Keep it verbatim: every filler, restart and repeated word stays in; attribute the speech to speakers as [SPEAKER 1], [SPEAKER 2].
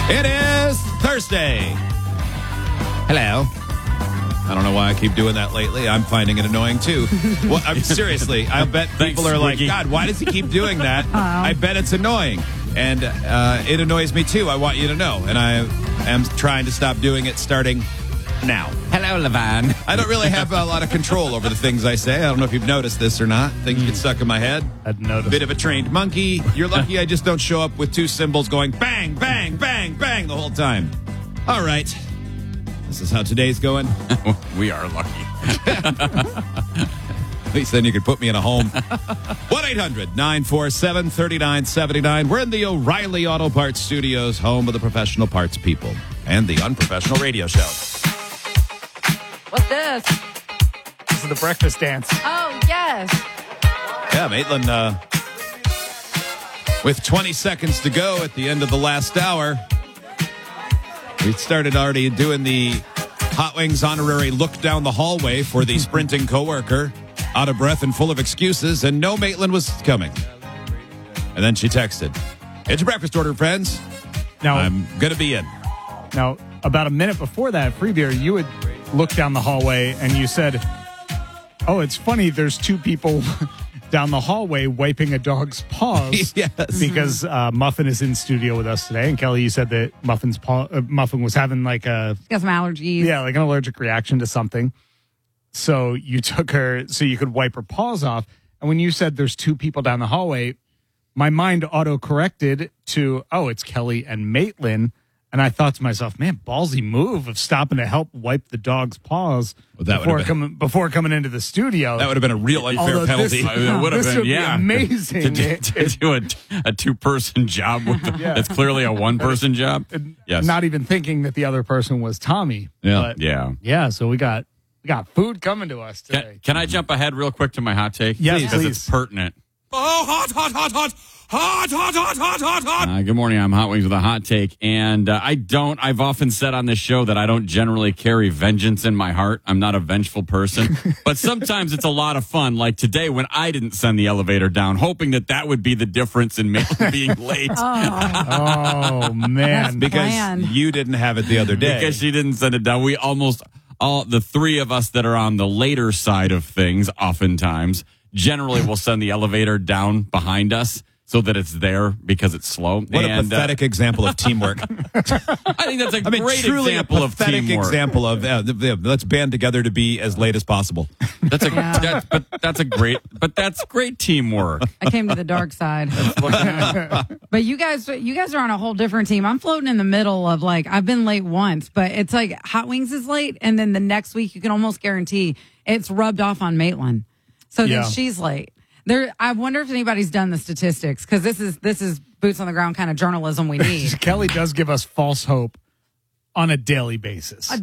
[SPEAKER 1] It is Thursday. Hello. I don't know why I keep doing that lately. I'm finding it annoying, too. Well, I'm, seriously, I bet people
[SPEAKER 2] Thanks,
[SPEAKER 1] are like,
[SPEAKER 2] Ricky.
[SPEAKER 1] God, why does he keep doing that? I bet it's annoying. And uh, it annoys me, too. I want you to know. And I am trying to stop doing it starting now.
[SPEAKER 2] Hello, Levan.
[SPEAKER 1] I don't really have a lot of control over the things I say. I don't know if you've noticed this or not. Things get stuck in my head.
[SPEAKER 3] I'd noticed.
[SPEAKER 1] Bit of a trained monkey. You're lucky I just don't show up with two cymbals going bang, bang, bang, bang the whole time. All right. This is how today's going.
[SPEAKER 2] We are lucky.
[SPEAKER 1] At least then you could put me in a home. one eight hundred nine four seven three nine seven nine. We're in the O'Reilly Auto Parts Studios, home of the professional parts people and the unprofessional radio show.
[SPEAKER 4] What's this?
[SPEAKER 3] This is the breakfast dance.
[SPEAKER 4] Oh, yes.
[SPEAKER 1] Yeah, Maitland, uh, with twenty seconds to go at the end of the last hour, we started already doing the Hot Wings honorary look down the hallway for the sprinting coworker, out of breath and full of excuses, and no Maitland was coming. And then she texted, "It's a breakfast order, friends.
[SPEAKER 3] Now,
[SPEAKER 1] I'm going to be in."
[SPEAKER 3] now, about a minute before that, Free Beer, you would look down the hallway and you said, "Oh, it's funny. There's two people down the hallway wiping a dog's paws."
[SPEAKER 1] Yes.
[SPEAKER 3] Because uh, Muffin is in studio with us today. And Kelly, you said that Muffin's paw, uh, Muffin was having like a
[SPEAKER 4] Got some allergies.
[SPEAKER 3] yeah, like an allergic reaction to something. So you took her so you could wipe her paws off. And when you said there's two people down the hallway, my mind auto corrected to, oh, it's Kelly and Maitland. And I thought to myself, man, ballsy move of stopping to help wipe the dog's paws
[SPEAKER 1] Well, that
[SPEAKER 3] before,
[SPEAKER 1] would've been-
[SPEAKER 3] coming, before coming into the studio.
[SPEAKER 1] That would have been a real unfair
[SPEAKER 3] Although
[SPEAKER 1] penalty.
[SPEAKER 3] this-
[SPEAKER 2] It would have
[SPEAKER 3] This
[SPEAKER 2] been,
[SPEAKER 3] would be
[SPEAKER 2] yeah.
[SPEAKER 3] amazing.
[SPEAKER 2] To, to, to do a, a two-person job with the,
[SPEAKER 3] Yeah.
[SPEAKER 2] that's clearly a one-person job. Yes.
[SPEAKER 3] Not even thinking that the other person was Tommy.
[SPEAKER 1] Yeah.
[SPEAKER 3] But
[SPEAKER 2] yeah.
[SPEAKER 3] yeah, so we got we got food coming to us today.
[SPEAKER 2] Can, can I jump ahead real quick to my hot take?
[SPEAKER 3] Yes,
[SPEAKER 2] Because
[SPEAKER 3] please.
[SPEAKER 2] it's pertinent. Oh, hot, hot, hot, hot. Hot, hot, hot, hot, hot, hot. Uh, good morning. I'm Hot Wings with a hot take. And uh, I don't, I've often said on this show that I don't generally carry vengeance in my heart. I'm not a vengeful person. But sometimes it's a lot of fun. Like today when I didn't send the elevator down, hoping that that would be the difference in me being late.
[SPEAKER 3] Oh, man.
[SPEAKER 1] Because
[SPEAKER 4] Planned.
[SPEAKER 1] you didn't have it the other day.
[SPEAKER 2] Because she didn't send it down. We almost, all the three of us that are on the later side of things, oftentimes, generally will send the elevator down behind us so that it's there because it's slow.
[SPEAKER 1] What a
[SPEAKER 2] And, uh,
[SPEAKER 1] pathetic example of teamwork.
[SPEAKER 2] I think that's a
[SPEAKER 1] I mean,
[SPEAKER 2] great
[SPEAKER 1] truly
[SPEAKER 2] example
[SPEAKER 1] a
[SPEAKER 2] of
[SPEAKER 1] pathetic
[SPEAKER 2] teamwork.
[SPEAKER 1] example of uh, th- th- let's band together to be as late as possible.
[SPEAKER 2] That's a
[SPEAKER 4] Yeah.
[SPEAKER 2] that's, but that's a great but that's great teamwork.
[SPEAKER 4] I came to the dark side. But you guys, you guys are on a whole different team. I'm floating in the middle of like, I've been late once, but it's like Hot Wings is late. And then the next week, you can almost guarantee it's rubbed off on Maitland. So
[SPEAKER 3] Yeah.
[SPEAKER 4] then she's late. There, I wonder if anybody's done the statistics because this is this is boots on the ground kind of journalism we need.
[SPEAKER 3] Kelly does give us false hope on a daily basis.
[SPEAKER 4] Uh,